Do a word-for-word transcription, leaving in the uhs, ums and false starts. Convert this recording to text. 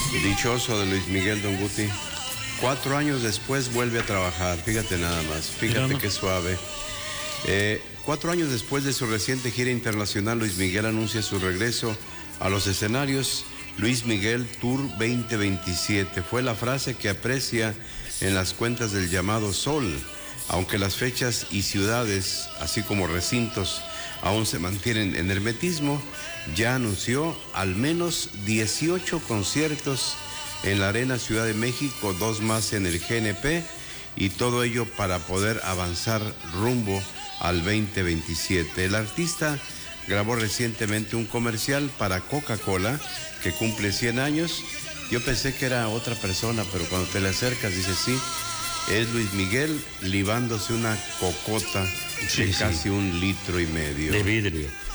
Dichoso de Luis Miguel, don Guti. Cuatro años después vuelve a trabajar, fíjate nada más, fíjate qué suave. Eh, cuatro años después de su reciente gira internacional, Luis Miguel anuncia su regreso a los escenarios. Luis Miguel Tour veinte veintisiete fue la frase que aprecia en las cuentas del llamado Sol. Aunque las fechas y ciudades, así como recintos, aún se mantienen en hermetismo, ya anunció al menos dieciocho conciertos en la Arena Ciudad de México, dos más en el G N P, y todo ello para poder avanzar rumbo al veinte veintisiete. El artista grabó recientemente un comercial para Coca-Cola que cumple cien años. Yo pensé que era otra persona, pero cuando te le acercas dices sí, es Luis Miguel libándose una cocota de sí, casi sí. un litro y medio. De vidrio.